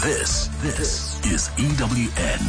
This is EWN.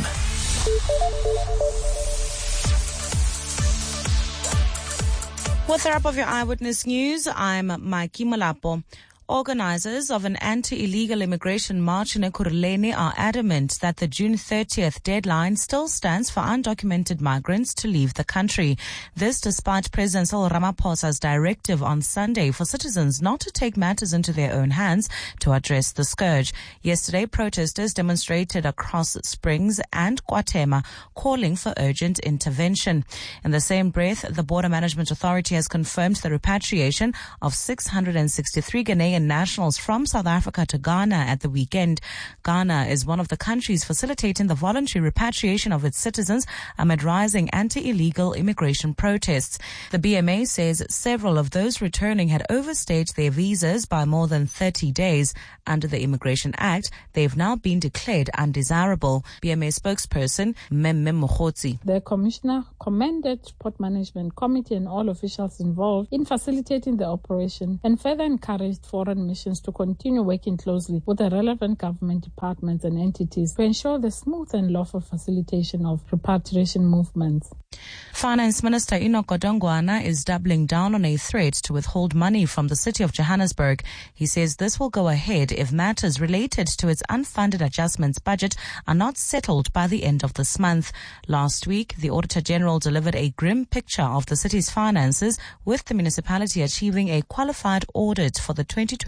With the wrap of your Eyewitness News, I'm Mikey Malapo. Organizers of an anti-illegal immigration march in Ekurhuleni are adamant that the June 30th deadline still stands for undocumented migrants to leave the country. This despite President Cyril Ramaphosa's directive on Sunday for citizens not to take matters into their own hands to address the scourge. Yesterday, protesters demonstrated across Springs and Guatema, calling for urgent intervention. In the same breath, the Border Management Authority has confirmed the repatriation of 663 Ghanaian nationals from South Africa to Ghana at the weekend. Ghana is one of the countries facilitating the voluntary repatriation of its citizens amid rising anti-illegal immigration protests. The BMA says several of those returning had overstayed their visas by more than 30 days. Under the Immigration Act, they've now been declared undesirable. BMA spokesperson Memme Mokhotsi. The Commissioner commended Port Management Committee and all officials involved in facilitating the operation and further encouraged foreign missions to continue working closely with the relevant government departments and entities to ensure the smooth and lawful facilitation of repatriation movements. Finance Minister Enoch Godongwana is doubling down on a threat to withhold money from the city of Johannesburg. He says this will go ahead if matters related to its unfunded adjustments budget are not settled by the end of this month. Last week, the Auditor General delivered a grim picture of the city's finances, with the municipality achieving a qualified audit for the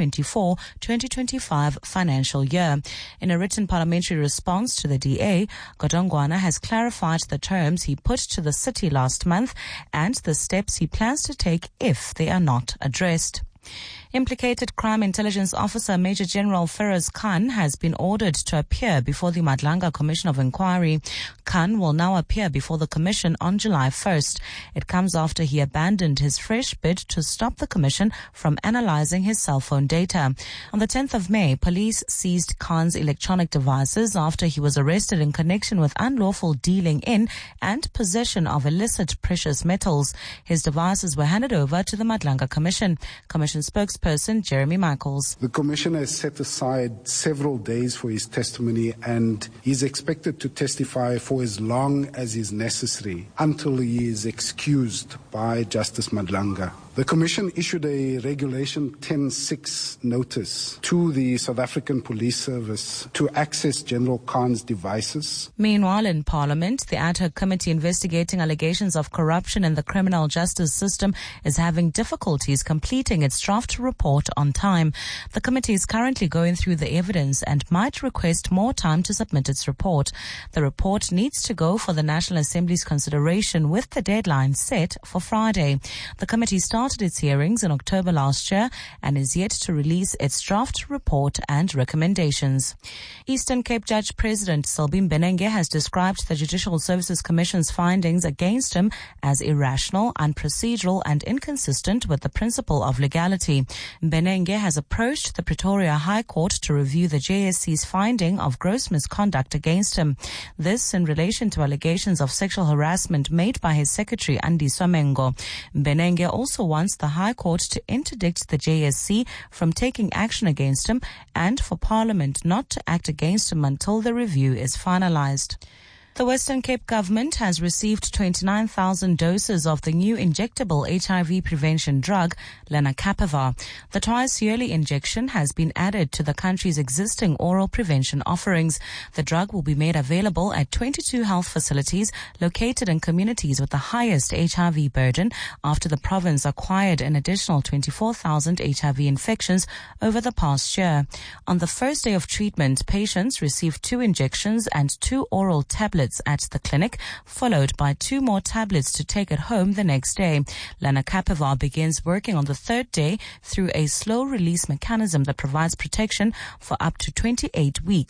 2024-2025 financial year. In a written parliamentary response to the DA, Godongwana has clarified the terms he put to the city last month and the steps he plans to take if they are not addressed. Implicated Crime Intelligence Officer Major General Feroz Khan has been ordered to appear before the Madlanga Commission of Inquiry. Khan will now appear before the commission on July 1st. It comes after he abandoned his fresh bid to stop the commission from analyzing his cell phone data. On the 10th of May, police seized Khan's electronic devices after he was arrested in connection with unlawful dealing in and possession of illicit precious metals. His devices were handed over to the Madlanga Commission. Commission spokesperson Jeremy Michaels. The Commissioner has set aside several days for his testimony, and he's expected to testify for as long as is necessary until he is excused by Justice Madlanga. The Commission issued a Regulation 10.6 notice to the South African Police Service to access General Khan's devices. Meanwhile, in Parliament, the ad hoc committee investigating allegations of corruption in the criminal justice system is having difficulties completing its draft report on time. The committee is currently going through the evidence and might request more time to submit its report. The report needs to go for the National Assembly's consideration with the deadline set for Friday. The committee started its hearings in October last year and is yet to release its draft report and recommendations. Eastern Cape Judge President Selbie Mbenenge has described the Judicial Services Commission's findings against him as irrational, unprocedural and inconsistent with the principle of legality. Mbenenge has approached the Pretoria High Court to review the JSC's finding of gross misconduct against him. This in relation to allegations of sexual harassment made by his secretary, Andy Somengo. Mbenenge also wants the High Court to interdict the JSC from taking action against him and for Parliament not to act against him until the review is finalized. The Western Cape government has received 29,000 doses of the new injectable HIV prevention drug, lenacapavir. The twice-yearly injection has been added to the country's existing oral prevention offerings. The drug will be made available at 22 health facilities located in communities with the highest HIV burden after the province acquired an additional 24,000 HIV infections over the past year. On the first day of treatment, patients received 2 injections and 2 oral tablets at the clinic, followed by 2 more tablets to take at home the next day. Lenacapavir begins working on the 3rd day through a slow-release mechanism that provides protection for up to 28 weeks.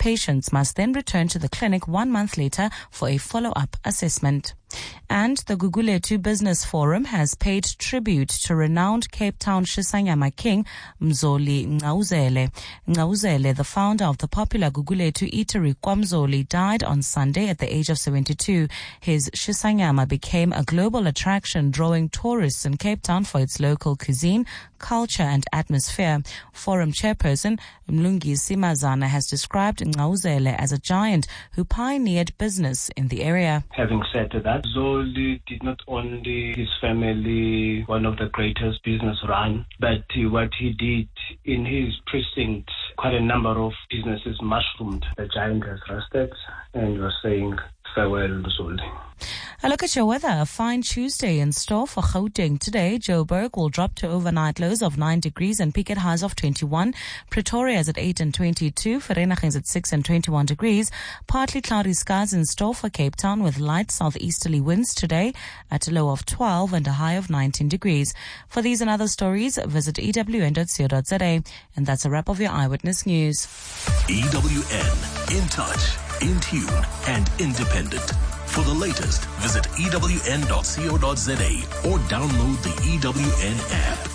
Patients must then return to the clinic 1 month later for a follow-up assessment. And the Gugulethu Business Forum has paid tribute to renowned Cape Town Shisanyama king Mzoli Ngqawuzele. Ngqawuzele, the founder of the popular Gugulethu eatery KwaMzoli, died on Sunday at the age of 72. His Shisanyama became a global attraction, drawing tourists in Cape Town for its local cuisine, culture and atmosphere. Forum chairperson Mlungisi Mazana has described Ngqawuzele as a giant who pioneered business in the area. Having said that, Zoli did not only his family one of the greatest business run, but what he did in his precinct, quite a number of businesses mushroomed. The giant has rested and was saying farewell, Zoli. A look at your weather. A fine Tuesday in store for Gauteng today. Joburg will drop to overnight lows of 9 degrees and peak at highs of 21. Pretoria is at 8 and 22. Vereeniging is at 6 and 21 degrees. Partly cloudy skies in store for Cape Town with light southeasterly winds today at a low of 12 and a high of 19 degrees. For these and other stories, visit ewn.co.za. And that's a wrap of your Eyewitness News. EWN, in touch, in tune, and independent. For the latest, visit ewn.co.za or download the EWN app.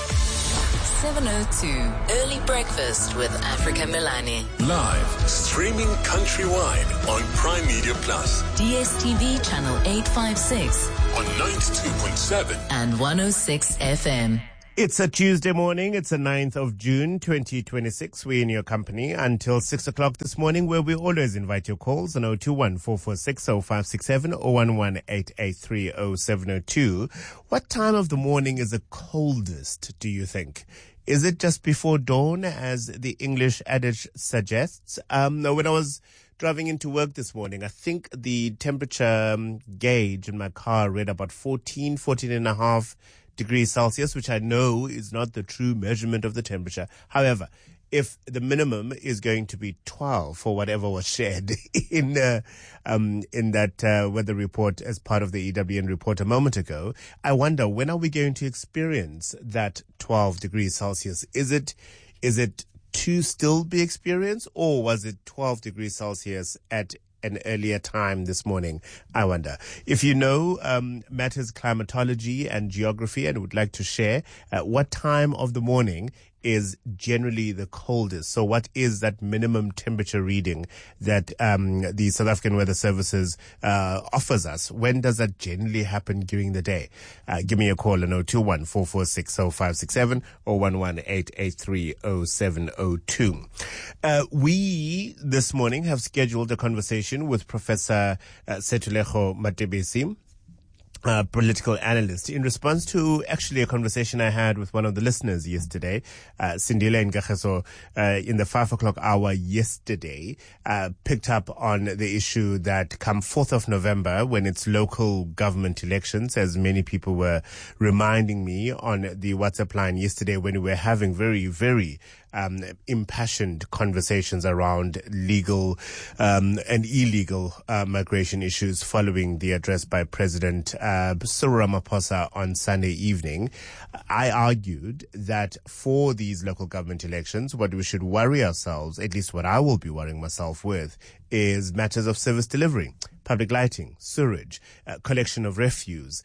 7:02 Early Breakfast with Africa Milani. Live, streaming countrywide on Prime Media Plus. DSTV channel 856 on 92.7 and 106 FM. It's a Tuesday morning. It's the 9th of June, 2026. We're in your company until 6 o'clock this morning, where we always invite your calls on 021-446-0567 or 118-883-0702. What time of the morning is the coldest, do you think? Is it just before dawn, as the English adage suggests? No, when I was driving into work this morning, I think the temperature gauge in my car read about 14 and a half degrees Celsius, which I know is not the true measurement of the temperature. However, if the minimum is going to be 12 for whatever was shared in that weather report as part of the EWN report a moment ago, I wonder, when are we going to experience that 12 degrees Celsius? Is it to still be experienced, or was it 12 degrees Celsius at an earlier time this morning? I wonder. If you know matters climatology and geography and would like to share, what time of the morning is generally the coldest? So what is that minimum temperature reading that the South African Weather Services offers us? When does that generally happen during the day? Give me a call on 021-446-0567 or 118-883-0702. We this morning have scheduled a conversation with Professor Setulego Matebesi, political analyst, in response to actually a conversation I had with one of the listeners yesterday. Sindile Ngageso, in the 5 o'clock hour yesterday, picked up on the issue that come 4th of November, when it's local government elections, as many people were reminding me on the WhatsApp line yesterday, when we were having very, very impassioned conversations around legal and illegal migration issues following the address by President Cyril Ramaphosa on Sunday evening. I argued that for these local government elections, what we should worry ourselves, at least what I will be worrying myself with, is matters of service delivery, public lighting, sewage, collection of refuse,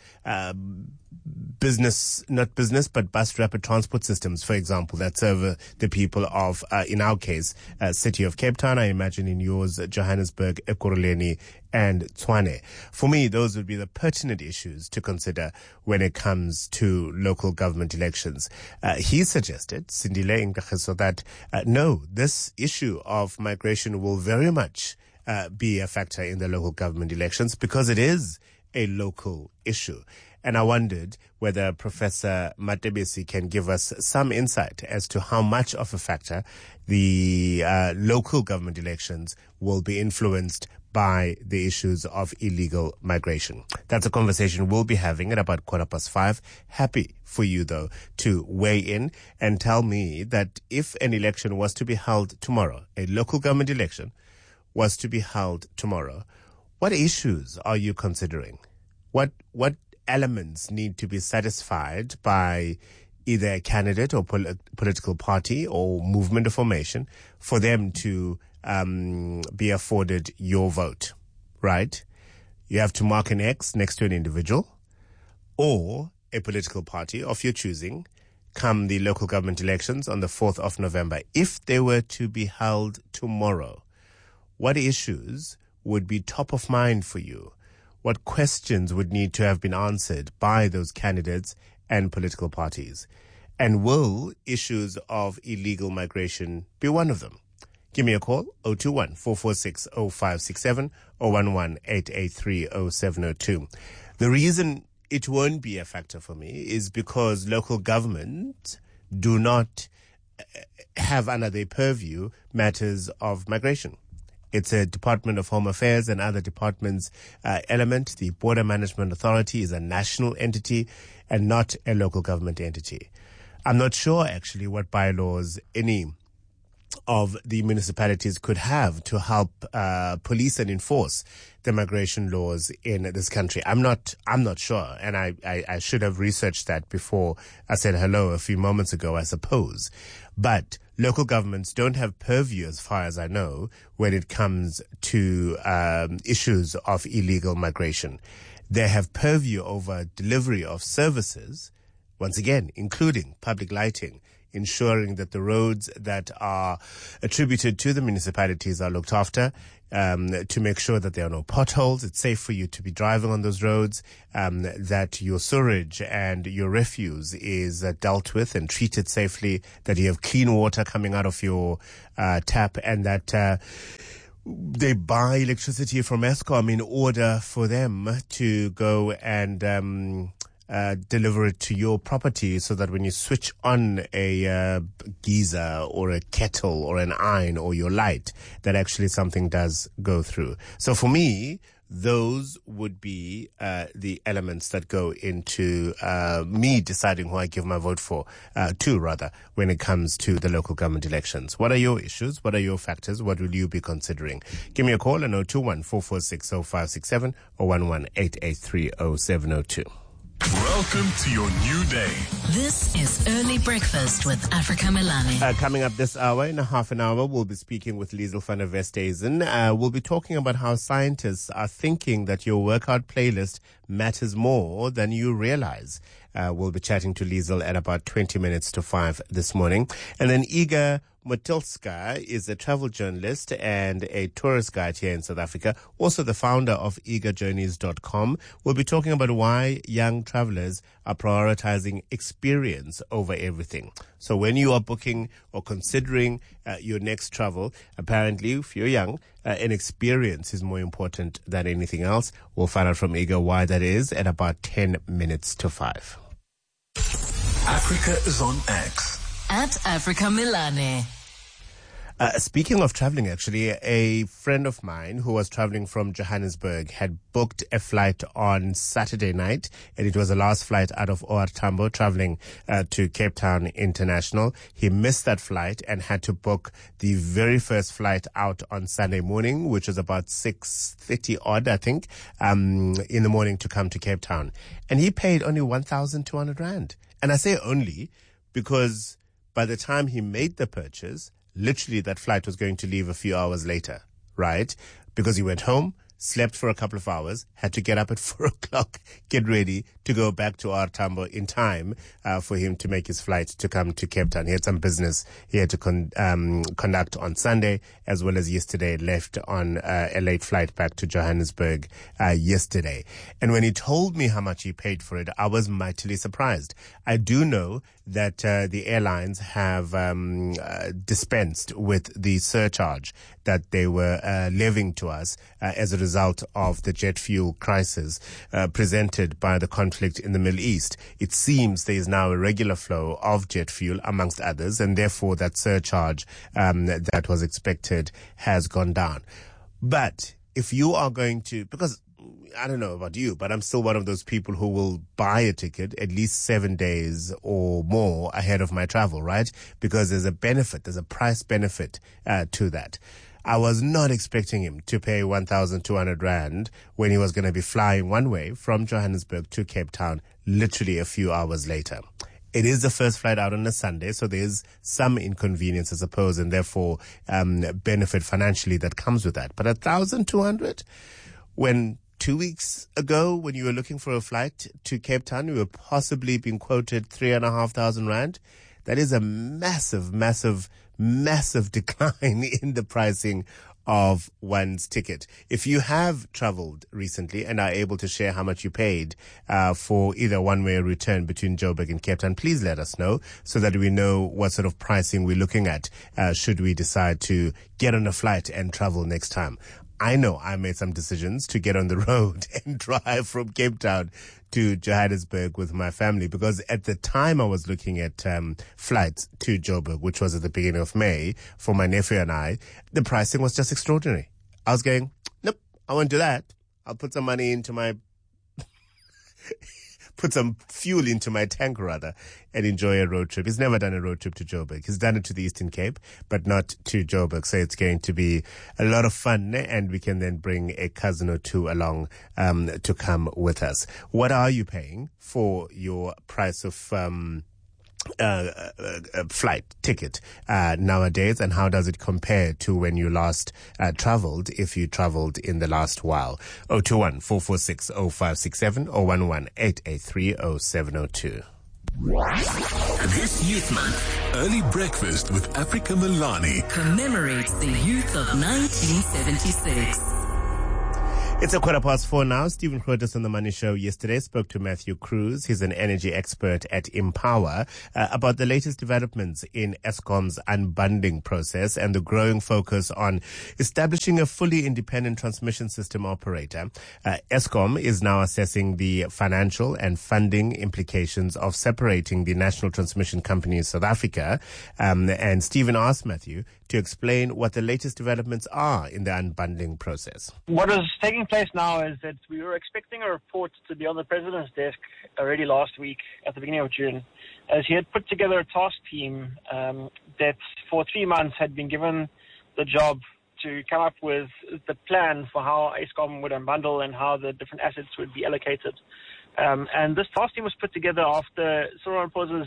not business, but bus rapid transport systems, for example, that serve the people of, in our case, city of Cape Town. I imagine in yours, Johannesburg, Ekurhuleni, and Tshwane. For me, those would be the pertinent issues to consider when it comes to local government elections. He suggested, Sindile Ngageso, that no, this issue of migration will very much be a factor in the local government elections, because it is a local issue. And I wondered whether Professor Matebesi can give us some insight as to how much of a factor the local government elections will be influenced by the issues of illegal migration. That's a conversation we'll be having at about 5:15. Happy for you, though, to weigh in and tell me that if an election was to be held tomorrow, a local government election was to be held tomorrow, what issues are you considering? What elements need to be satisfied by either a candidate or political party or movement or formation for them to be afforded your vote, right? You have to mark an X next to an individual or a political party of your choosing come the local government elections on the 4th of November. If they were to be held tomorrow, what issues would be top of mind for you? What questions would need to have been answered by those candidates and political parties? And will issues of illegal migration be one of them? Give me a call, 021-446-0567 or 11883-0702. The reason it won't be a factor for me is because local governments do not have under their purview matters of migration. It's a Department of Home Affairs and other departments element. The Border Management Authority is a national entity and not a local government entity. I'm not sure actually what bylaws any of the municipalities could have to help police and enforce the migration laws in this country. I'm not sure, and I should have researched that before I said hello a few moments ago, I suppose. But local governments don't have purview, as far as I know, when it comes to issues of illegal migration. They have purview over delivery of services, once again, including public lighting, ensuring that the roads that are attributed to the municipalities are looked after, to make sure that there are no potholes, it's safe for you to be driving on those roads, that your sewage and your refuse is dealt with and treated safely, that you have clean water coming out of your tap, and that they buy electricity from Eskom in order for them to go and deliver it to your property, so that when you switch on a geyser or a kettle or an iron or your light, that actually something does go through. So for me, those would be the elements that go into me deciding who I give my vote to, when it comes to the local government elections. What are your issues? What are your factors? What will you be considering? Give me a call on 021-446-0567 or 11883-0702. Welcome to your new day. This is Early Breakfast with Africa Milani. Coming up this hour, in a half an hour, we'll be speaking with Liesl van der Westhuizen. We'll be talking about how scientists are thinking that your workout playlist matters more than you realize. We'll be chatting to Liesl at about 20 minutes to 5 this morning. And then Iga Motylska is a travel journalist and a tourist guide here in South Africa, also the founder of eagerjourneys.com. We'll be talking about why young travelers are prioritizing experience over everything. So when you are booking or considering your next travel, apparently, if you're young, an experience is more important than anything else. We'll find out from Iga why that is at about 10 minutes to 5. Africa is on X. At Africa Milani. Speaking of traveling, actually, a friend of mine who was traveling from Johannesburg had booked a flight on Saturday night, and it was the last flight out of OR Tambo traveling to Cape Town International. He missed that flight and had to book the very first flight out on Sunday morning, which was about 6:30 odd, I think, in the morning to come to Cape Town. And he paid only 1,200 Rand. And I say only because by the time he made the purchase, literally that flight was going to leave a few hours later, right? Because he went home, slept for a couple of hours, had to get up at 4 o'clock, get ready to go back to OR Tambo in time for him to make his flight to come to Cape Town. He had some business he had to conduct on Sunday, as well as yesterday, left on a late flight back to Johannesburg yesterday. And when he told me how much he paid for it, I was mightily surprised. I do know that the airlines have dispensed with the surcharge that they were levying to us as a result of the jet fuel crisis presented by the conflict in the Middle East. It seems there is now a regular flow of jet fuel, amongst others, and therefore that surcharge that was expected has gone down. But if you are going to, because I don't know about you, but I'm still one of those people who will buy a ticket at least 7 days or more ahead of my travel, right? Because there's a benefit, there's a price benefit to that. I was not expecting him to pay 1,200 Rand when he was going to be flying one way from Johannesburg to Cape Town literally a few hours later. It is the first flight out on a Sunday, so there's some inconvenience, I suppose, and therefore benefit financially that comes with that. But 1,200, when 2 weeks ago, when you were looking for a flight to Cape Town, you were possibly being quoted 3,500 rand. That is a massive decline in the pricing of one's ticket. If you have traveled recently and are able to share how much you paid for either one-way return between Joburg and Cape Town, please let us know so that we know what sort of pricing we're looking at should we decide to get on a flight and travel next time. I know I made some decisions to get on the road and drive from Cape Town to Johannesburg with my family, because at the time I was looking at flights to Joburg, which was at the beginning of May, for my nephew and I, the pricing was just extraordinary. I was going, nope, I won't do that. I'll put some money into my... put some fuel into my tank rather and enjoy a road trip. He's never done a road trip to Joburg. He's done it to the Eastern Cape, but not to Joburg. So it's going to be a lot of fun, and we can then bring a cousin or two along to come with us. What are you paying for your price of flight ticket nowadays, and how does it compare to when you last traveled, if you traveled in the last while? 021-446-0567 or 11883-0702. This Youth Month, Early Breakfast with Africa Milani commemorates the youth of 1976. It's 4:15 now. Stephen Curtis on the Money Show yesterday spoke to Matthew Cruz. He's an energy expert at Empower about the latest developments in Eskom's unbundling process and the growing focus on establishing a fully independent transmission system operator. Eskom is now assessing the financial and funding implications of separating the National Transmission Company in South Africa. And Stephen asked Matthew to explain what the latest developments are in the unbundling process. What is taking place now is that we were expecting a report to be on the President's desk already last week at the beginning of June, as he had put together a task team that for 3 months had been given the job to come up with the plan for how Eskom would unbundle and how the different assets would be allocated. And this task team was put together after Cyril Ramaphosa's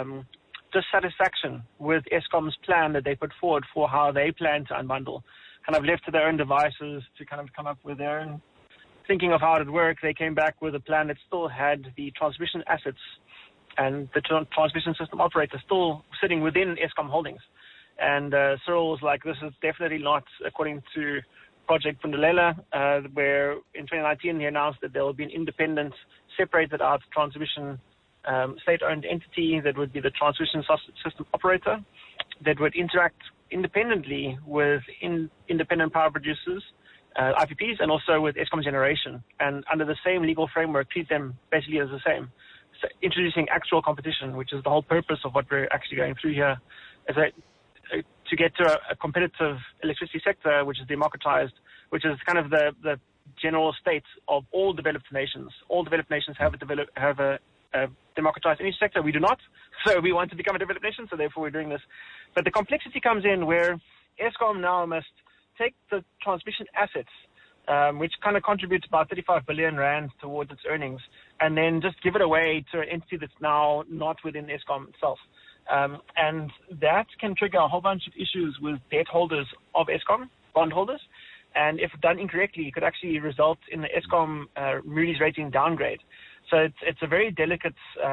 dissatisfaction with Eskom's plan that they put forward for how they plan to unbundle. Kind of left to their own devices to kind of come up with their own thinking of how it would work. They came back with a plan that still had the transmission assets and the transmission system operator still sitting within Eskom Holdings. And Cyril was like, this is definitely not according to Project Fundulela, where in 2019 he announced that there will be an independent, separated out transmission state-owned entity that would be the transmission system operator that would interact independently with independent power producers, IPPs, and also with Eskom Generation, and under the same legal framework, treat them basically as the same. So introducing actual competition, which is the whole purpose of what we're actually going through here, is to get to a competitive electricity sector which is democratized, which is kind of the general state of all developed nations. All developed nations have a democratized energy sector. We do not. So we want to become a developed nation, so therefore we're doing this. But the complexity comes in where Eskom now must take the transmission assets, which kind of contributes about 35 billion rand towards its earnings, and then just give it away to an entity that's now not within Eskom itself. And that can trigger a whole bunch of issues with debt holders of Eskom, bondholders, and if done incorrectly, it could actually result in the Eskom Moody's rating downgrade. So it's a very delicate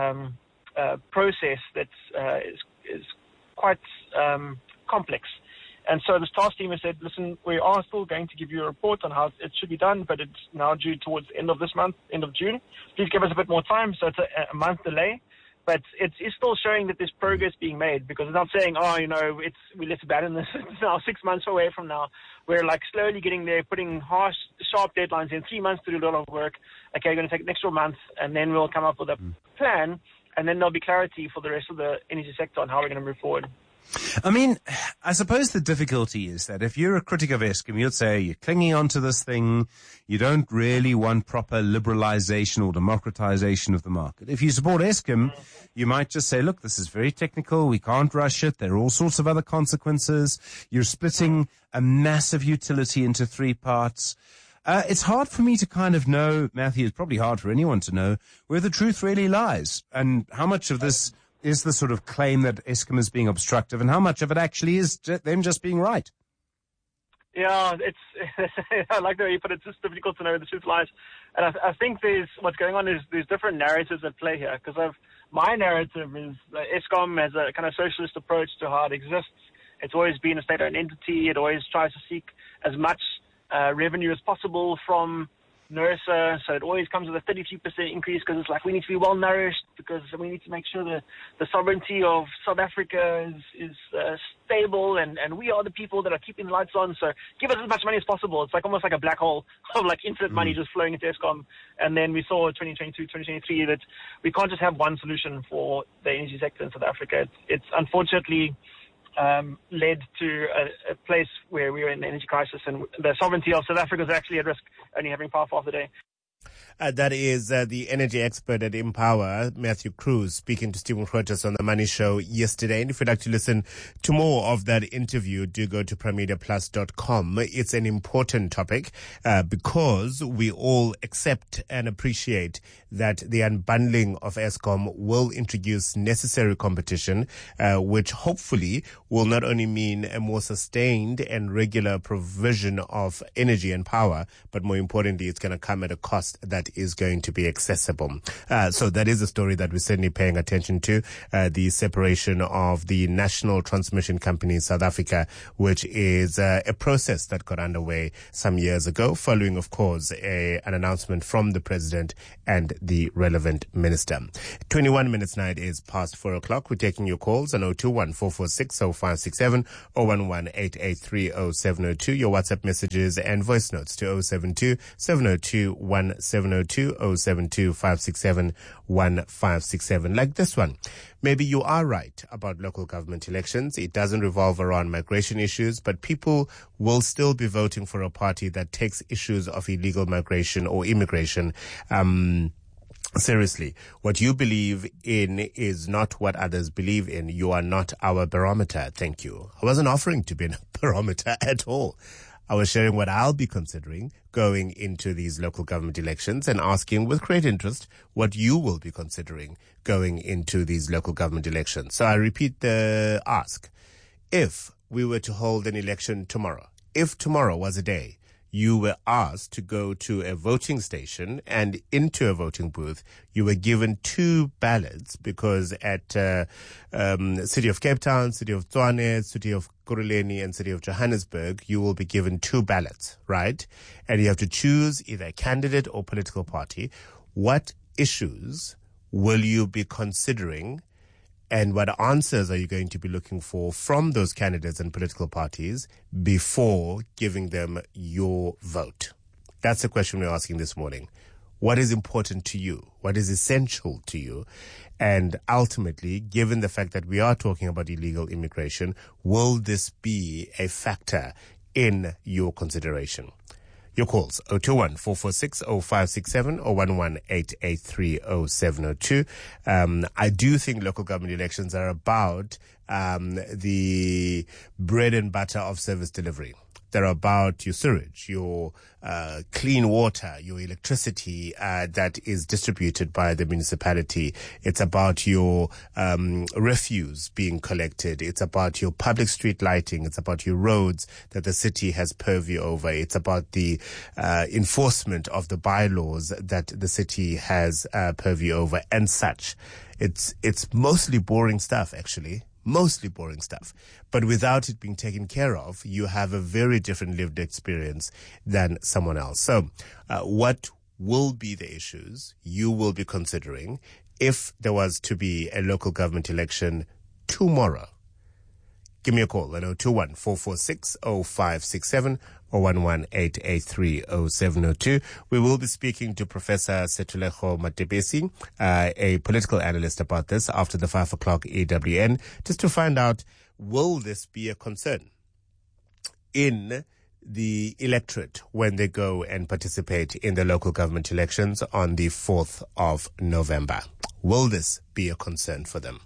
process that is quite complex. And so this task team has said, listen, we are still going to give you a report on how it should be done, but it's now due towards the end of this month, end of June. Please give us a bit more time. So it's a month delay. But it's still showing that there's progress being made, because it's not saying, we let's abandon this. It's now 6 months away from now. We're like slowly getting there, putting harsh, sharp deadlines in 3 months to do a lot of work. Okay, we're going to take an extra month, and then we'll come up with a plan, and then there'll be clarity for the rest of the energy sector on how we're going to move forward. I mean, I suppose the difficulty is that if you're a critic of Eskom, you'd say you're clinging onto this thing. You don't really want proper liberalization or democratization of the market. If you support Eskom, you might just say, look, this is very technical. We can't rush it. There are all sorts of other consequences. You're splitting a massive utility into 3 parts. It's hard for me to kind of know, Matthew, it's probably hard for anyone to know where the truth really lies and how much of this is the sort of claim that Eskom is being obstructive, and how much of it actually is them just being right? Yeah, it's I like the way you put it. It's just difficult to know where the truth lies. And I think what's going on is there's different narratives at play here. Because my narrative is that Eskom has a kind of socialist approach to how it exists. It's always been a state-owned entity. It always tries to seek as much revenue as possible from NERSA, so it always comes with a 33% increase because it's like we need to be well nourished, because we need to make sure that the sovereignty of South Africa is stable, and we are the people that are keeping the lights on, so give us as much money as possible. It's like almost like a black hole of like infinite money just flowing into Eskom. And then we saw 2022, 2023 that we can't just have one solution for the energy sector in South Africa. It's unfortunately led to a place where we were in the energy crisis, and the sovereignty of South Africa is actually at risk, only having power for half the day. That is the energy expert at Empower, Matthew Cruz, speaking to Stephen Grootes on The Money Show yesterday. And if you'd like to listen to more of that interview, do go to primediaplus.com. It's an important topic because we all accept and appreciate that the unbundling of Eskom will introduce necessary competition, which hopefully will not only mean a more sustained and regular provision of energy and power, but more importantly, it's going to come at a cost that is going to be accessible. So that is a story that we're certainly paying attention to, the separation of the National Transmission Company in South Africa, which is a process that got underway some years ago, following, of course, an announcement from the president and the relevant minister. 21 minutes now, it is past 4 o'clock. We're taking your calls on 021-446-0567, 011-883-0702, your WhatsApp messages and voice notes to 072-702-1702, 072-567-1567, like this one. Maybe you are right about local government elections. It doesn't revolve around migration issues, but people will still be voting for a party that takes issues of illegal migration or immigration seriously. What you believe in is not what others believe in. You are not our barometer. Thank you. I wasn't offering to be a barometer at all. I was sharing what I'll be considering going into these local government elections and asking with great interest what you will be considering going into these local government elections. So I repeat the ask. If we were to hold an election tomorrow, if tomorrow was a day you were asked to go to a voting station and into a voting booth, you were given two ballots because at City of Cape Town, City of Tshwane, City of Kuruleni, and City of Johannesburg, you will be given two ballots, right? And you have to choose either a candidate or political party. What issues will you be considering, and what answers are you going to be looking for from those candidates and political parties before giving them your vote? That's the question we're asking this morning. What is important to you? What is essential to you? And ultimately, given the fact that we are talking about illegal immigration, will this be a factor in your consideration? Your calls, 021-446-0567 or 11883-0702. I do think local government elections are about the bread and butter of service delivery. They're about your sewage, your clean water, your electricity that is distributed by the municipality. It's about your refuse being collected. It's about your public street lighting. It's about your roads that the city has purview over. It's about the enforcement of the bylaws that the city has purview over and such. It's mostly boring stuff, actually. Mostly boring stuff. But without it being taken care of, you have a very different lived experience than someone else. So what will be the issues you will be considering if there was to be a local government election tomorrow? Give me a call on 021-446-0567 or 11883-0702. We will be speaking to Professor Setulego Matebesi, a political analyst, about this after the 5 o'clock EWN, just to find out, will this be a concern in the electorate when they go and participate in the local government elections on the 4th of November? Will this be a concern for them?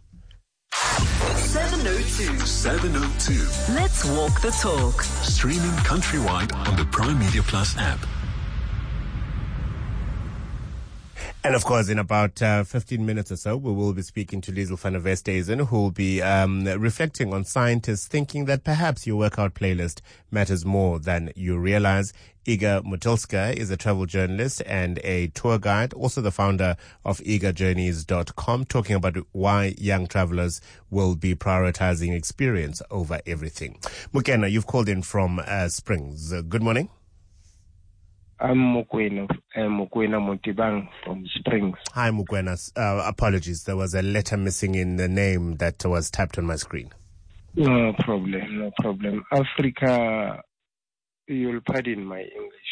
702. Let's walk the talk. Streaming countrywide on the Prime Media Plus app. And of course, in about 15 minutes or so, we will be speaking to Liesl van der Westhuizen, who will be reflecting on scientists thinking that perhaps your workout playlist matters more than you realize. Iga Motulska is a travel journalist and a tour guide, also the founder of igajourneys.com, talking about why young travelers will be prioritizing experience over everything. Mukena, you've called in from Springs. Good morning. I'm Mukwena Montibang from Springs. Hi, Mukwena. Apologies. There was a letter missing in the name that was tapped on my screen. No problem. Africa, you'll pardon my English.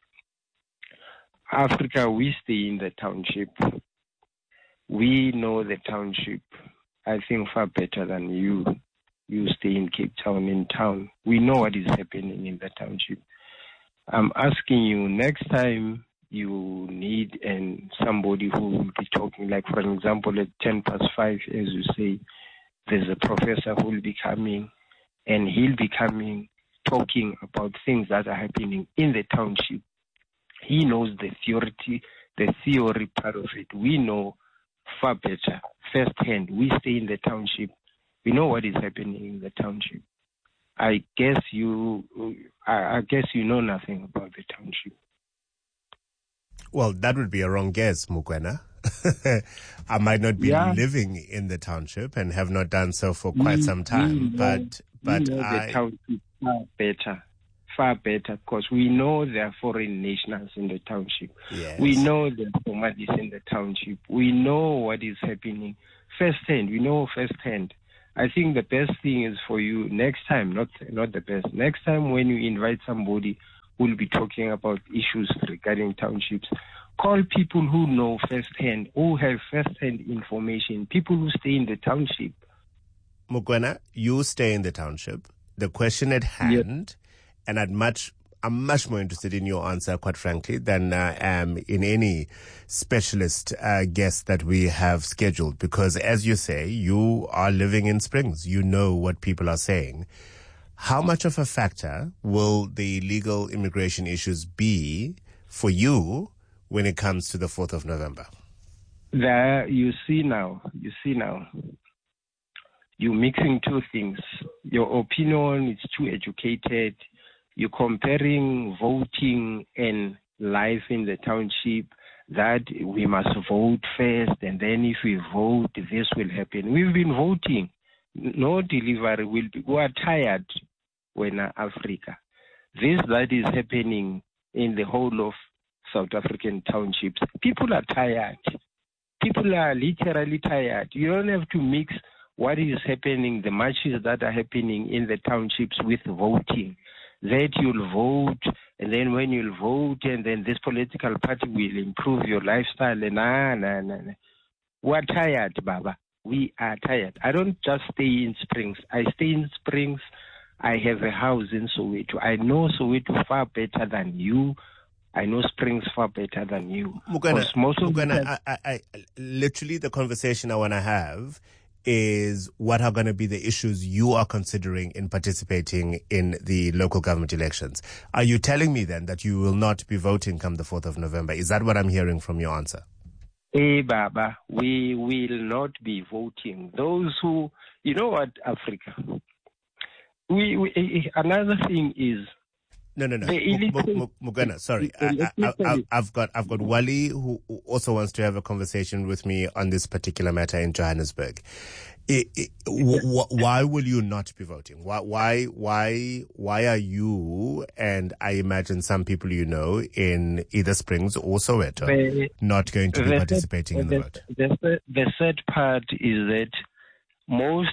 Africa, we stay in the township. We know the township, I think, far better than you. You stay in Cape Town, in town. We know what is happening in the township. I'm asking you, next time you need somebody who will be talking, like, for example, at 5:10, as you say, there's a professor who will be coming, and he'll be coming talking about things that are happening in the township. He knows the theory part of it. We know far better, firsthand. We stay in the township. We know what is happening in the township. I guess you know nothing about the township. Well, that would be a wrong guess, Mukwena. I might not be living in the township and have not done so for quite some time, but the township far better, because we know there are foreign nationals in the township. Yes. We know there are Somalis in the township. We know what is happening firsthand. We know firsthand. I think the best thing is for you next time, not the best. Next time when you invite somebody who will be talking about issues regarding townships, call people who know firsthand, who have firsthand information, people who stay in the township. Mukwena, you stay in the township. The question at hand, and I'm much more interested in your answer, quite frankly, than I am in any specialist guest that we have scheduled. Because as you say, you are living in Springs. You know what people are saying. How much of a factor will the legal immigration issues be for you when it comes to the 4th of November? You see now. You're mixing two things. Your opinion is too educated. You're comparing voting and life in the township, that we must vote first, and then if we vote, this will happen. We've been voting. No delivery will be. We are tired when Africa. This that is happening in the whole of South African townships. People are tired. People are literally tired. You don't have to mix what is happening, the marches that are happening in the townships with voting. That you'll vote, and then when you'll vote, and then this political party will improve your lifestyle. And We're tired, Baba. We are tired. I don't just stay in Springs. I stay in Springs. I have a house in Soweto. I know Soweto far better than you. I know Springs far better than you. Mukwena, I literally the conversation I want to have is what are going to be the issues you are considering in participating in the local government elections. Are you telling me then that you will not be voting come the 4th of November? Is that what I'm hearing from your answer? Hey, Baba, we will not be voting. Those who, you know what, Africa, another thing is, No. Mukwena, sorry. I've got Wally who also wants to have a conversation with me on this particular matter in Johannesburg. Why will you not be voting? Why are you, and I imagine some people you know in either Springs or Soweto, not going to be participating in the vote? The sad part is that most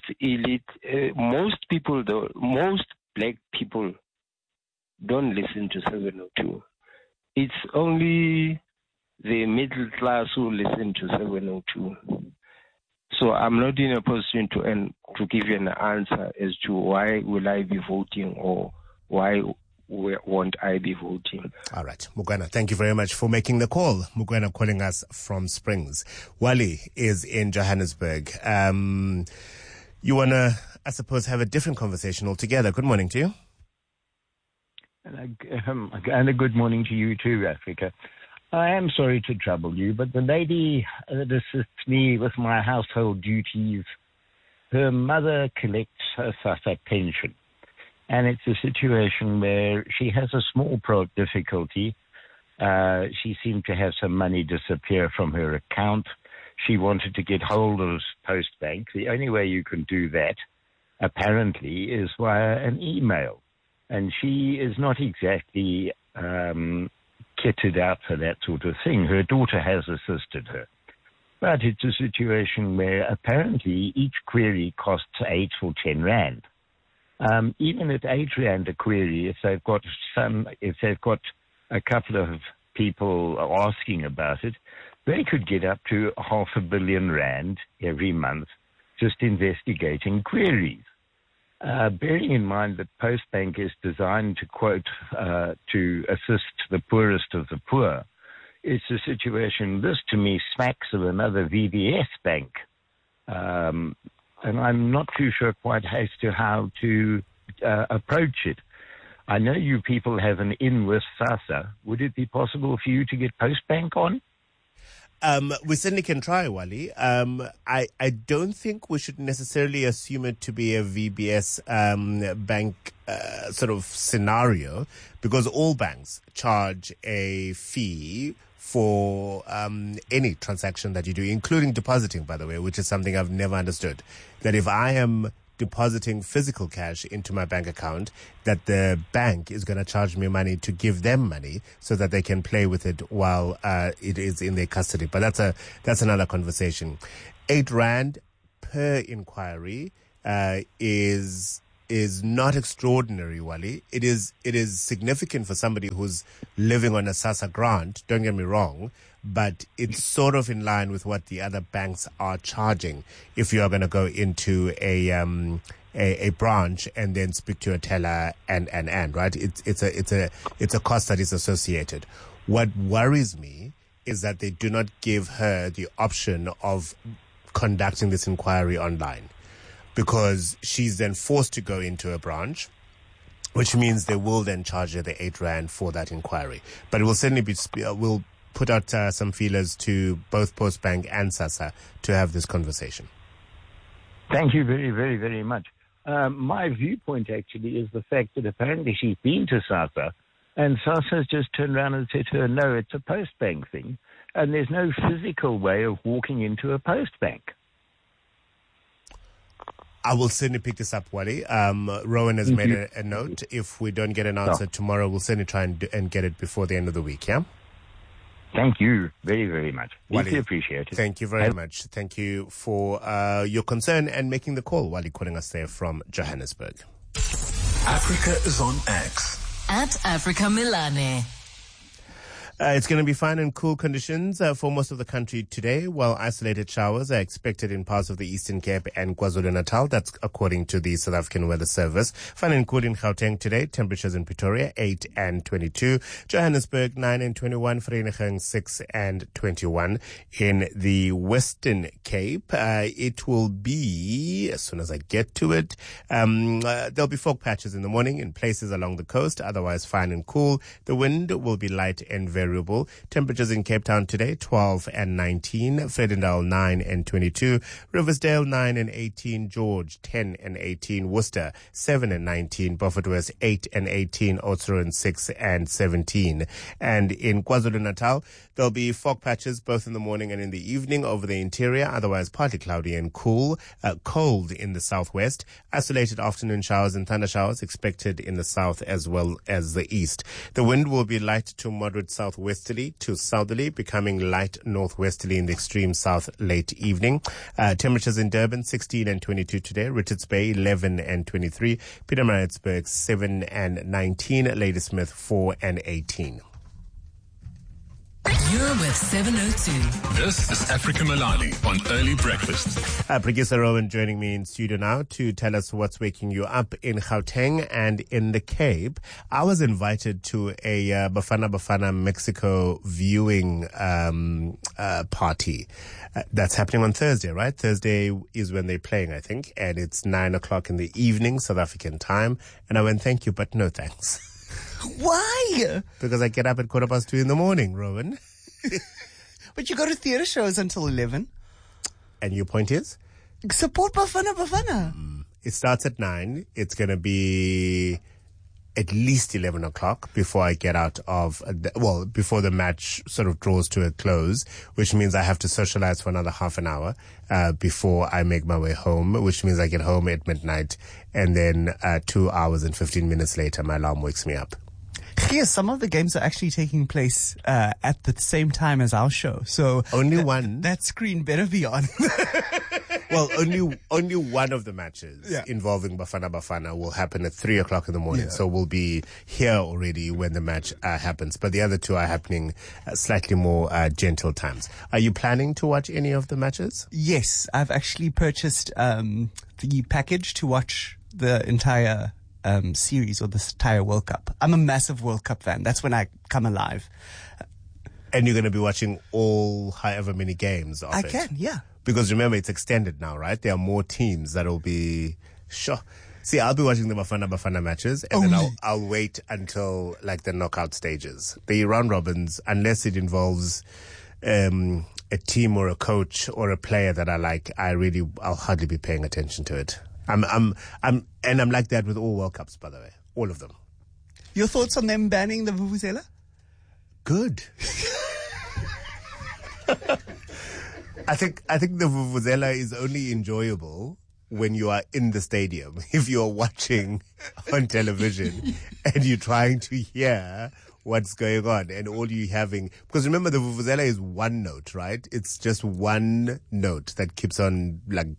black people don't listen to 702. It's only the middle class who listen to 702. So I'm not in a position to give you an answer as to why will I be voting or why won't I be voting. All right. Mukwena, thank you very much for making the call. Mukwena calling us from Springs. Wally is in Johannesburg. You want to, I suppose, have a different conversation altogether. Good morning to you. And a good morning to you too, Africa. I am sorry to trouble you, but the lady that assists me with my household duties, her mother collects her SASSA pension. And it's a situation where she has a small difficulty. She seemed to have some money disappear from her account. She wanted to get hold of Postbank. The only way you can do that, apparently, is via an email. And she is not exactly kitted out for that sort of thing. Her daughter has assisted her. But it's a situation where apparently each query costs 8 or 10 rand. Even at 8 rand a query, if they've got a couple of people asking about it, they could get up to 500 million rand every month just investigating queries. Bearing in mind that Postbank is designed to quote to assist the poorest of the poor, it's a situation. This to me smacks of another VBS bank. And I'm not too sure quite as to how to approach it. I know you people have an in with SASSA. Would it be possible for you to get Postbank on? We certainly can try, Wally. I don't think we should necessarily assume it to be a VBS bank sort of scenario, because all banks charge a fee for any transaction that you do, including depositing, by the way, which is something I've never understood. That if I am depositing physical cash into my bank account, that the bank is going to charge me money to give them money so that they can play with it while it is in their custody. But that's another conversation. 8 rand per inquiry is not extraordinary, Wally. It is significant for somebody who's living on a SASSA grant, don't get me wrong, but it's sort of in line with what the other banks are charging if you are going to go into a branch and then speak to a teller and right? It's a cost that is associated. What worries me is that they do not give her the option of conducting this inquiry online, because she's then forced to go into a branch, which means they will then charge her the 8 rand for that inquiry. But it will certainly be, we'll put out some feelers to both Postbank and SASSA to have this conversation. Thank you very, very, very much. My viewpoint actually is the fact that apparently she's been to SASSA, and SASSA's just turned around and said to her, no, it's a Postbank thing, and there's no physical way of walking into a Postbank. I will certainly pick this up, Wally. Rowan has made a note. If we don't get an answer tomorrow, we'll certainly try and get it before the end of the week, yeah? Thank you very, very much. Wally, deeply appreciate it. Thank you very much. Thank you for your concern and making the call, Wally, calling us there from Johannesburg. Africa is on X. At Africa Milane. It's going to be fine and cool conditions for most of the country today, while isolated showers are expected in parts of the Eastern Cape and KwaZulu-Natal. That's according to the South African Weather Service. Fine and cool in Gauteng today. Temperatures in Pretoria, 8 and 22. Johannesburg, 9 and 21. Vereeniging, 6 and 21. In the Western Cape, it will be, as soon as I get to it, there'll be fog patches in the morning in places along the coast, otherwise fine and cool. The wind will be light and variable. Temperatures in Cape Town today, 12 and 19. Vredendal, 9 and 22. Riversdale, 9 and 18. George, 10 and 18. Worcester, 7 and 19. Beaufort West, 8 and 18. Oudtshoorn, 6 and 17. And in KwaZulu-Natal, there'll be fog patches both in the morning and in the evening over the interior, otherwise partly cloudy and cool. Cold in the southwest. Isolated afternoon showers and thunder showers expected in the south as well as the east. The wind will be light to moderate southwesterly to southerly, becoming light northwesterly in the extreme south late evening. Temperatures in Durban, 16 and 22 today. Richards Bay, 11 and 23. Pietermaritzburg, 7 and 19. Ladysmith, 4 and 18. You're with 702. This is Africa Milani on Early Breakfast. Producer Rowan joining me in studio now to tell us what's waking you up in Gauteng and in the Cape. I was invited to a Bafana Mexico viewing party. That's happening on Thursday, right? Thursday is when they're playing, I think, and it's 9 o'clock in the evening, South African time. And I went, thank you, but no thanks. Why? Because I get up at 2:15 in the morning, Rowan. But you go to theatre shows until 11. And your point is? Support Bafana. It starts at 9. It's going to be at least 11 o'clock before I get out of, before the match sort of draws to a close, which means I have to socialize for another half an hour before I make my way home, which means I get home at midnight, and then 2 hours and 15 minutes later, my alarm wakes me up. Yes, some of the games are actually taking place at the same time as our show. So only one. That screen better be on. Well, only one of the matches involving Bafana Bafana will happen at 3 o'clock in the morning. Yeah. So we'll be here already when the match happens. But the other two are happening slightly more gentle times. Are you planning to watch any of the matches? Yes, I've actually purchased the package to watch the entire series or this entire World Cup. I'm a massive World Cup fan. That's when I come alive. And you're going to be watching all however many games of it? I can, yeah. Because remember, it's extended now, right? There are more teams that will be... Sure. See, I'll be watching the Bafana Bafana matches, and then I'll wait until, like, the knockout stages. The round robins, unless it involves a team or a coach or a player that I like, I'll hardly be paying attention to it. I'm like that with all World Cups, by the way. All of them. Your thoughts on them banning the Vuvuzela? Good. I think the Vuvuzela is only enjoyable when you are in the stadium. If you're watching on television and you're trying to hear what's going on, and all you having, because remember the Vuvuzela is one note, right? It's just one note that keeps on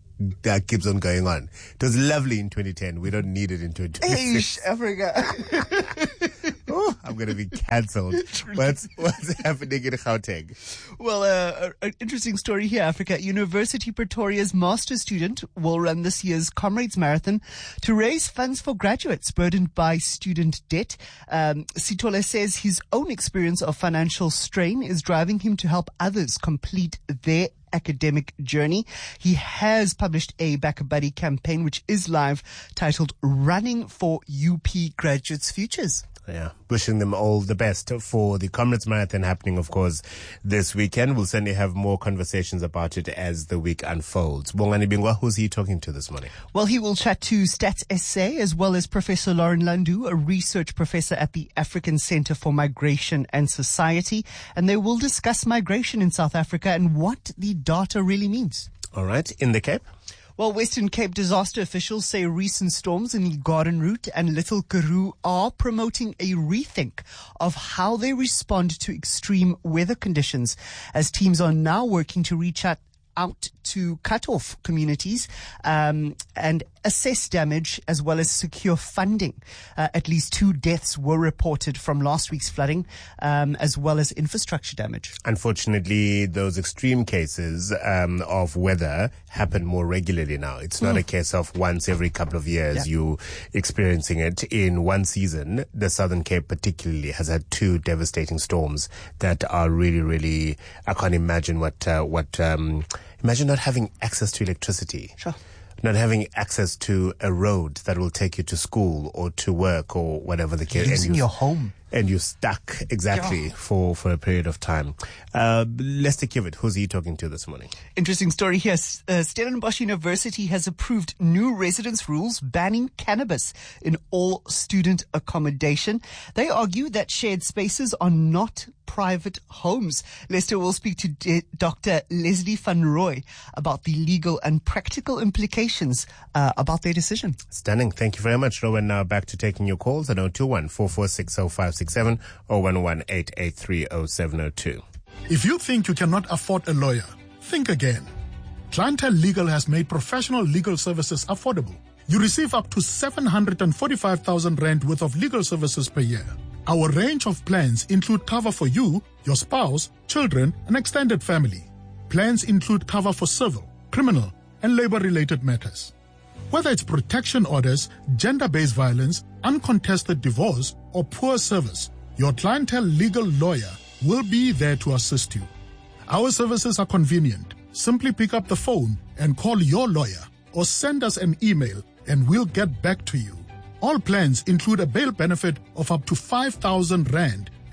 going on. It was lovely in 2010. We don't need it in 2026. Hey, Africa. Oh, I'm going to be cancelled. What's happening in Gauteng? Well, an interesting story here, Africa. University Pretoria's master's student will run this year's Comrades Marathon to raise funds for graduates burdened by student debt. Sitole says his own experience of financial strain is driving him to help others complete their academic journey. He has published a Back a Buddy campaign, which is live, titled Running for UP Graduates' Futures. Yeah, wishing them all the best for the Comrades Marathon happening, of course, this weekend. We'll certainly have more conversations about it as the week unfolds. Bongani Bingwa, who's he talking to this morning? Well, he will chat to Stats SA as well as Professor Lauren Landu, a research professor at the African Center for Migration and Society, and they will discuss migration in South Africa and what the data really means. All right, in the Cape? Well, Western Cape disaster officials say recent storms in the Garden Route and Little Karoo are promoting a rethink of how they respond to extreme weather conditions, as teams are now working to reach out to cut off communities and assess damage as well as secure funding. At least 2 deaths were reported from last week's flooding, as well as infrastructure damage. Unfortunately, those extreme cases of weather happen more regularly now. It's not a case of once every couple of years you experiencing it. In one season, the Southern Cape particularly has had 2 devastating storms that are really, really, I can't imagine imagine not having access to electricity. Sure. Not having access to a road that will take you to school or to work or whatever the case. Losing your home. And you're stuck, exactly, for a period of time. Lester Kivitt, who's he talking to this morning? Interesting story here. Stellenbosch University has approved new residence rules banning cannabis in all student accommodation. They argue that shared spaces are not private homes. Lester will speak to Dr. Leslie van Roy about the legal and practical implications about their decision. Stunning. Thank you very much, Rowan. Now back to taking your calls at 021-446-0567 or 118-883-0702. If you think you cannot afford a lawyer, think again. Clientele Legal has made professional legal services affordable. You receive up to 745,000 rand worth of legal services per year. Our range of plans include cover for you, your spouse, children, and extended family. Plans include cover for civil, criminal, and labor-related matters. Whether it's protection orders, gender-based violence, uncontested divorce, or poor service, your Clientele Legal lawyer will be there to assist you. Our services are convenient. Simply pick up the phone and call your lawyer or send us an email and we'll get back to you. All plans include a bail benefit of up to 5,000 rand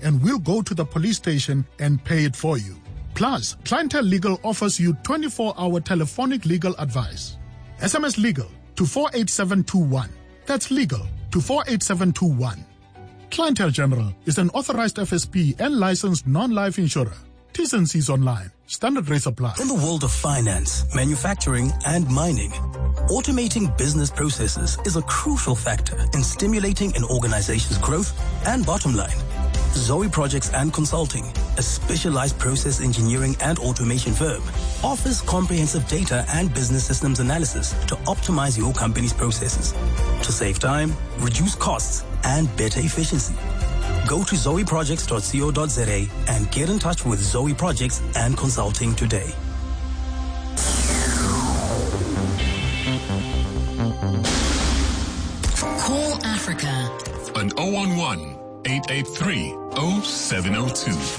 and we'll go to the police station and pay it for you. Plus, Clientele Legal offers you 24-hour telephonic legal advice. SMS legal to 48721. That's legal to 48721. Clientele General is an authorized FSP and licensed non-life insurer. T's and C's online. Standard rates apply. In the world of finance, manufacturing, and mining, automating business processes is a crucial factor in stimulating an organization's growth and bottom line. Zoe Projects and Consulting, a specialized process engineering and automation firm, offers comprehensive data and business systems analysis to optimize your company's processes, to save time, reduce costs, and better efficiency. Go to zoeprojects.co.za and get in touch with Zoe Projects and Consulting today. Call Africa on 011-883-0702.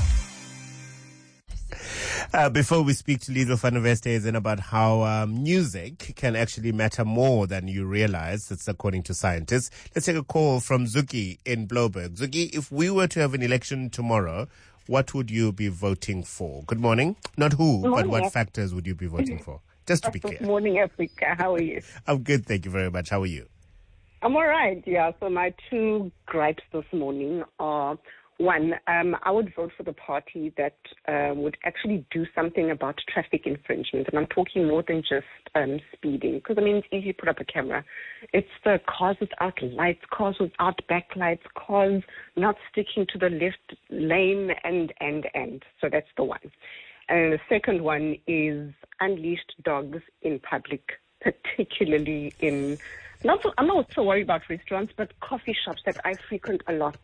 Before we speak to Liesl van der Westhuizen about how music can actually matter more than you realize, that's according to scientists, let's take a call from Zuki in Bloberg. Zuki, if we were to have an election tomorrow, what would you be voting for? Good morning. Not who, but what factors would you be voting for? Just to be clear. Good morning, Africa. How are you? I'm good, thank you very much. How are you? I'm all right, yeah. So my two gripes this morning are, one, I would vote for the party that would actually do something about traffic infringement. And I'm talking more than just speeding. Because, I mean, it's easy to put up a camera. It's the cars without lights, cars without backlights, cars not sticking to the left lane, and. So that's the one. And the second one is unleashed dogs in public, particularly in... I'm not so worried about restaurants, but coffee shops that I frequent a lot.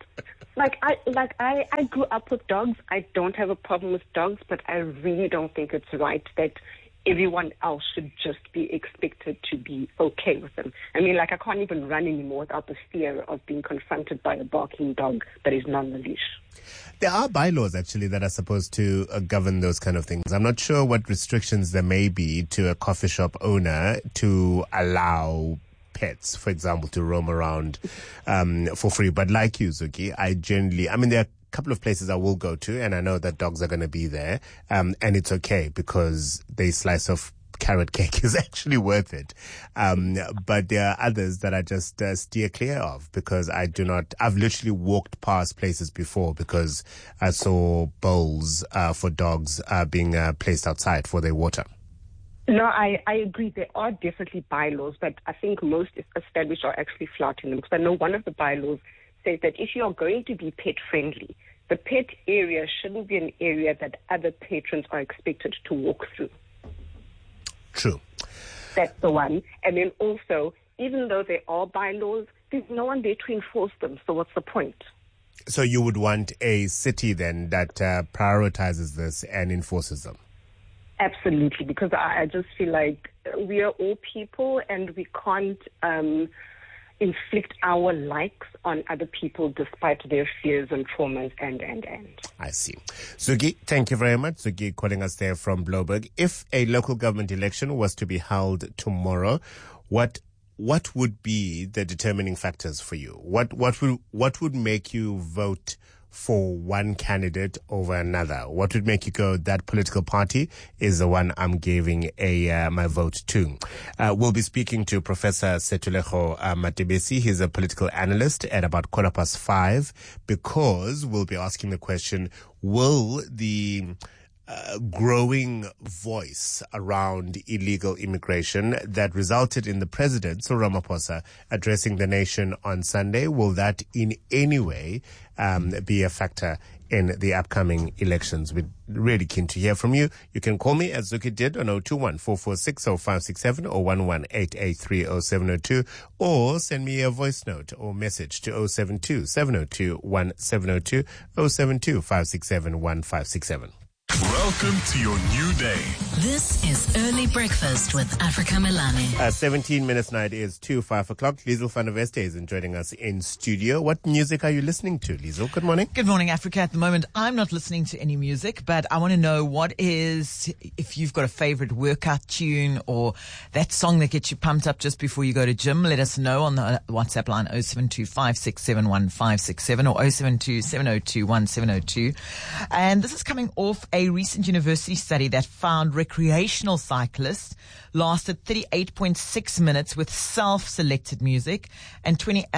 I grew up with dogs. I don't have a problem with dogs, but I really don't think it's right that everyone else should just be expected to be okay with them. I mean, I can't even run anymore without the fear of being confronted by a barking dog that is not on the leash. There are bylaws, actually, that are supposed to govern those kind of things. I'm not sure what restrictions there may be to a coffee shop owner to allow pets, for example, to roam around for free. But like you, Zuki, there are a couple of places I will go to, and I know that dogs are going to be there, and it's okay because the slice of carrot cake is actually worth it. But there are others that I just steer clear of because I've literally walked past places before because I saw bowls for dogs being placed outside for their water. No, I agree. There are definitely bylaws, but I think most established are actually flouting them. Because I know one of the bylaws says that if you are going to be pet friendly, the pet area shouldn't be an area that other patrons are expected to walk through. True. That's the one. And then also, even though there are bylaws, there's no one there to enforce them. So what's the point? So you would want a city then that prioritizes this and enforces them? Absolutely, because I just feel like we are all people and we can't inflict our likes on other people despite their fears and traumas and. I see. Zuki, thank you very much. Zuki calling us there from Bloberg. If a local government election was to be held tomorrow, what would be the determining factors for you? What would make you vote for one candidate over another? What would make you go, that political party is the one I'm giving my vote to? We'll be speaking to Professor Setulego Matebesi. He's a political analyst at about 5:15 because we'll be asking the question, will the growing voice around illegal immigration that resulted in the president, Cyril Ramaphosa, addressing the nation on Sunday, will that in any way be a factor in the upcoming elections? We're really keen to hear from you. You can call me, as Zuki did, on 021-446-0567 or 118-883-0702, or send me a voice note or message to 072-702-1702, 072-567-1567. Welcome to your new day. This is Early Breakfast with Africa Melane. 17 minutes now, it is 5 o'clock. Liesl van der Weste is joining us in studio. What music are you listening to, Liesl? Good morning. Good morning, Africa. At the moment, I'm not listening to any music, but I want to know if you've got a favorite workout tune or that song that gets you pumped up just before you go to gym. Let us know on the WhatsApp line 072-567-1567 or 072-702-1702. And this is coming off a recent university study that found recreational cyclists lasted 38.6 minutes with self-selected music and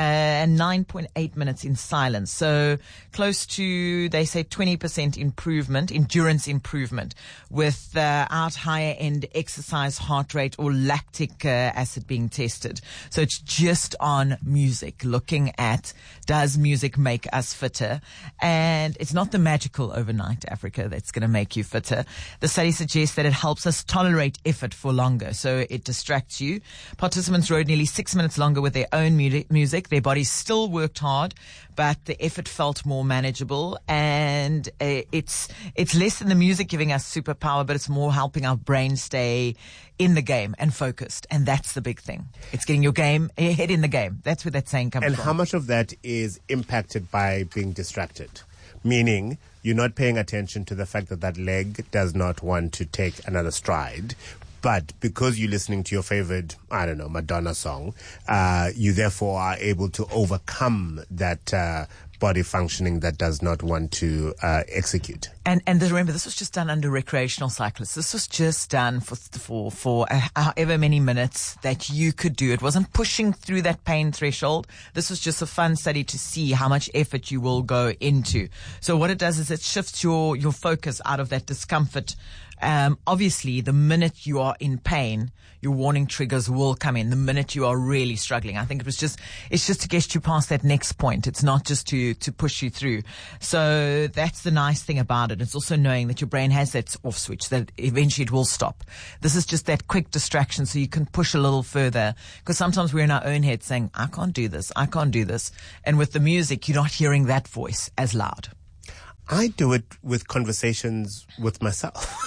9.8 minutes in silence. So close to, they say, 20% endurance improvement without higher end exercise heart rate or lactic acid being tested. So it's just on music, looking at does music make us fitter? And it's not the magical overnight, Africa, that's going to make you fitter. The study suggests that it helps us tolerate effort for longer. So it distracts you. Participants rode nearly 6 minutes longer with their own music. Their bodies still worked hard, but the effort felt more manageable. And it's less than the music giving us superpower, but it's more helping our brain stay in the game and focused. And that's the big thing. It's getting your head in the game. That's where that saying comes from. And how much of that is impacted by being distracted? Meaning you're not paying attention to the fact that leg does not want to take another stride. But because you're listening to your favorite, I don't know, Madonna song, you therefore are able to overcome that body functioning that does not want to execute. And remember, this was just done under recreational cyclists. This was just done for however many minutes that you could do. It wasn't pushing through that pain threshold. This was just a fun study to see how much effort you will go into. So what it does is it shifts your focus out of that discomfort. Obviously, the minute you are in pain, your warning triggers will come in. The minute you are really struggling, I think it's just to get you past that next point. It's not just to push you through. So that's the nice thing about it. It's also knowing that your brain has that off switch, that eventually it will stop. This is just that quick distraction so you can push a little further, because sometimes we're in our own head saying, I can't do this. And with the music, you're not hearing that voice as loud. I do it with conversations with myself.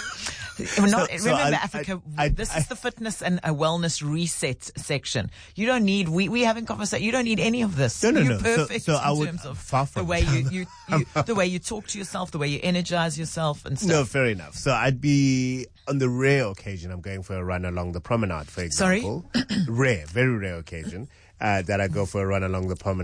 Africa, this is the fitness and a wellness reset section. You don't need, we having conversation, you don't need any of this. No. You're perfect in terms of the way the way you talk to yourself, the way you energize yourself and stuff. No, fair enough. So I'd be, on the rare occasion, I'm going for a run along the promenade, for example. Sorry? Very rare occasion, that I go for a run along the promenade.